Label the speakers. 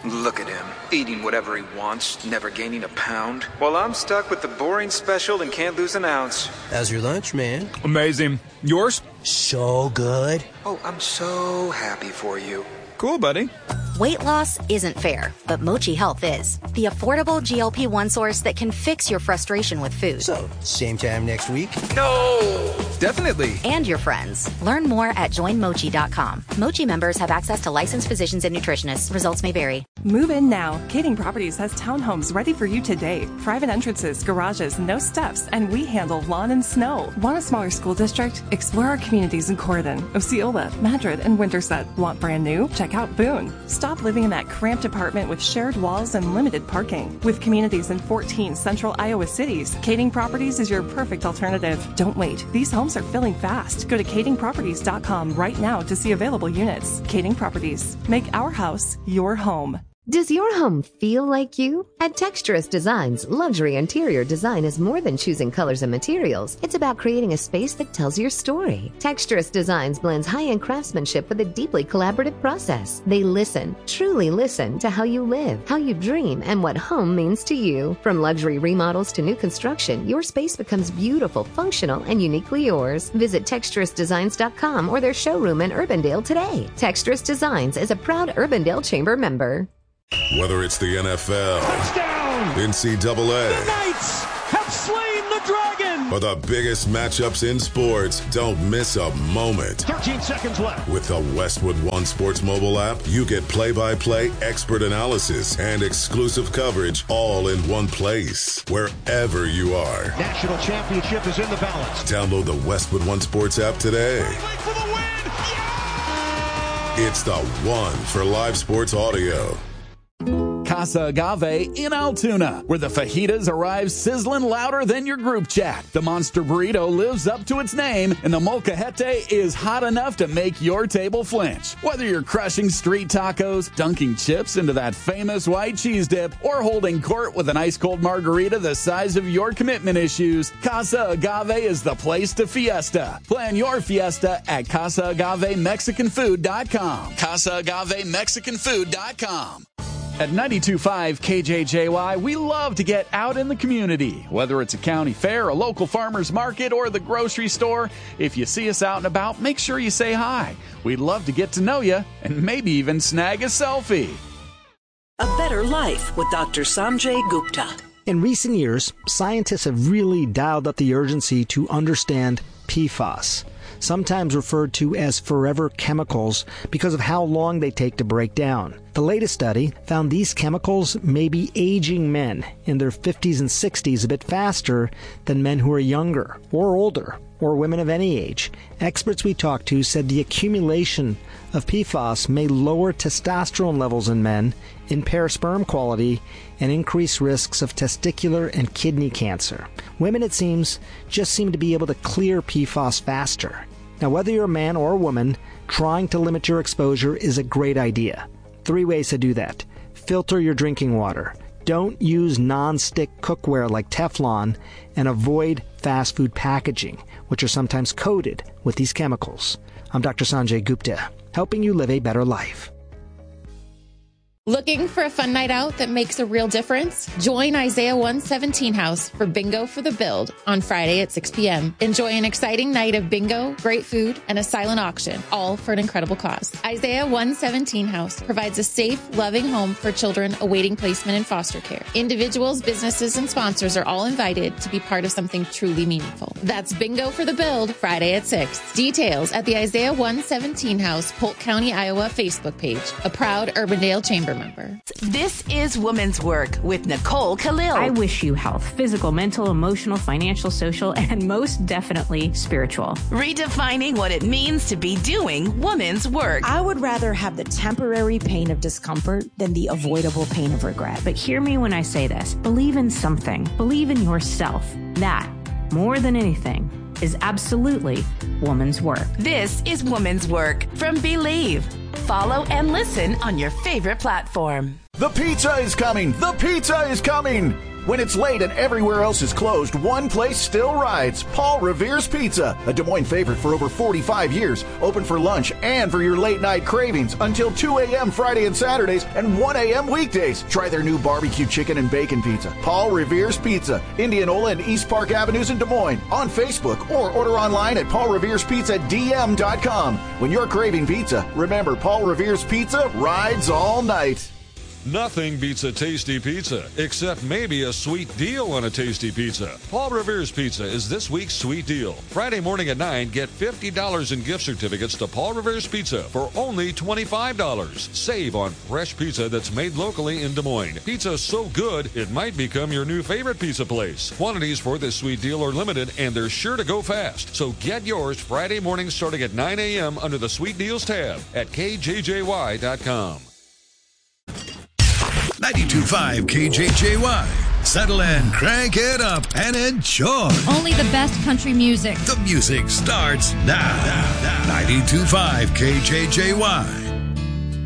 Speaker 1: Look at him, eating whatever he wants, never gaining a pound. While I'm stuck with the boring special and can't lose an ounce.
Speaker 2: How's your lunch, man?
Speaker 3: Amazing. Yours?
Speaker 2: So good.
Speaker 1: Oh, I'm so happy for you.
Speaker 3: Cool, buddy.
Speaker 4: Weight loss isn't fair, but Mochi Health is. The affordable GLP-1 source that can fix your frustration with food.
Speaker 2: So, same time next week?
Speaker 1: No!
Speaker 3: Definitely.
Speaker 4: And your friends. Learn more at joinmochi.com. Mochi members have access to licensed physicians and nutritionists. Results may vary.
Speaker 5: Move in now. Kading Properties has townhomes ready for you today. Private entrances, garages, no steps, and we handle lawn and snow. Want a smaller school district? Explore our communities in Corydon, Osceola, Madrid, and Winterset. Want brand new? Check out Boone. Stop living in that cramped apartment with shared walls and limited parking. With communities in 14 central Iowa cities, Kading Properties is your perfect alternative. Don't wait. These homes are filling fast. Go to kadingproperties.com right now to see available units. Kading Properties. Make our house your home.
Speaker 6: Does your home feel like you? At Texturous Designs, luxury interior design is more than choosing colors and materials. It's about creating a space that tells your story. Texturous Designs blends high-end craftsmanship with a deeply collaborative process. They listen, truly listen, to how you live, how you dream, and what home means to you. From luxury remodels to new construction, your space becomes beautiful, functional, and uniquely yours. Visit TexturousDesigns.com or their showroom in Urbandale today. Texturous Designs is a proud Urbandale Chamber member.
Speaker 7: Whether it's the NFL,
Speaker 8: touchdown,
Speaker 7: NCAA,
Speaker 8: the Knights have slain the dragon,
Speaker 7: or the biggest matchups in sports, don't miss a moment.
Speaker 8: 13 seconds left.
Speaker 7: With the Westwood One Sports mobile app, you get play-by-play, expert analysis, and exclusive coverage all in one place, wherever you are.
Speaker 8: National championship is in the balance.
Speaker 7: Download the Westwood One Sports app today.
Speaker 8: For the win. Yeah!
Speaker 7: It's the one for live sports audio.
Speaker 9: Casa Agave in Altoona, where the fajitas arrive sizzling louder than your group chat. The Monster Burrito lives up to its name, and the Molcajete is hot enough to make your table flinch. Whether you're crushing street tacos, dunking chips into that famous white cheese dip, or holding court with an ice-cold margarita the size of your commitment issues, Casa Agave is the place to fiesta. Plan your fiesta at CasaAgaveMexicanFood.com. CasaAgaveMexicanFood.com. At 92.5 KJJY, we love to get out in the community. Whether it's a county fair, a local farmer's market, or the grocery store, if you see us out and about, make sure you say hi. We'd love to get to know you and maybe even snag a selfie.
Speaker 10: A Better Life with Dr. Sanjay Gupta.
Speaker 11: In recent years, scientists have really dialed up the urgency to understand PFAS, sometimes referred to as forever chemicals because of how long they take to break down. The latest study found these chemicals may be aging men in their 50s and 60s a bit faster than men who are younger or older or women of any age. Experts we talked to said the accumulation of PFAS may lower testosterone levels in men, impair sperm quality, and increase risks of testicular and kidney cancer. Women, it seems, just seem to be able to clear PFAS faster. Now, whether you're a man or a woman, trying to limit your exposure is a great idea. 3 ways to do that. Filter your drinking water. Don't use non-stick cookware like Teflon, and avoid fast food packaging, which are sometimes coated with these chemicals. I'm Dr. Sanjay Gupta, helping you live a better life.
Speaker 12: Looking for a fun night out that makes a real difference? Join Isaiah 117 House for Bingo for the Build on Friday at 6 p.m. Enjoy an exciting night of bingo, great food, and a silent auction, all for an incredible cause. Isaiah 117 House provides a safe, loving home for children awaiting placement in foster care. Individuals, businesses, and sponsors are all invited to be part of something truly meaningful. That's Bingo for the Build, Friday at 6. Details at the Isaiah 117 House, Polk County, Iowa Facebook page, a proud Urbandale Chamber member.
Speaker 13: This is Woman's Work with Nicole Khalil.
Speaker 14: I wish you health, physical, mental, emotional, financial, social, and most definitely spiritual.
Speaker 13: Redefining what it means to be doing woman's work.
Speaker 15: I would rather have the temporary pain of discomfort than the avoidable pain of regret.
Speaker 14: But hear me when I say this. Believe in something. Believe in yourself. That, more than anything, is absolutely woman's work.
Speaker 13: This is Woman's Work from Believe. Follow and listen on your favorite platform.
Speaker 16: The pizza is coming! The pizza is coming! When it's late and everywhere else is closed, one place still rides. Paul Revere's Pizza, a Des Moines favorite for over 45 years. Open for lunch and for your late night cravings until 2 a.m. Friday and Saturdays and 1 a.m. weekdays. Try their new barbecue chicken and bacon pizza. Paul Revere's Pizza, Indianola and East Park Avenues in Des Moines. On Facebook or order online at paulreverespizzadm.com. When you're craving pizza, remember Paul Revere's Pizza rides all night.
Speaker 17: Nothing beats a tasty pizza, except maybe a sweet deal on a tasty pizza. Paul Revere's Pizza is this week's sweet deal. Friday morning at 9, get $50 in gift certificates to Paul Revere's Pizza for only $25. Save on fresh pizza that's made locally in Des Moines. Pizza's so good, it might become your new favorite pizza place. Quantities for this sweet deal are limited, and they're sure to go fast. So get yours Friday morning starting at 9 a.m. under the Sweet Deals tab at kjjy.com.
Speaker 18: 92.5 KJJY. Settle in, crank it up, and enjoy.
Speaker 19: Only the best country music.
Speaker 18: The music starts now. 92.5 KJJY.